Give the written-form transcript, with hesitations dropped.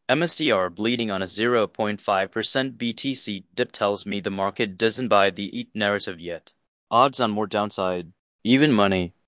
MSTR bleeding on a 0.5% BTC dip tells me the market doesn't buy the ETH narrative yet. Odds on more downside. Even money.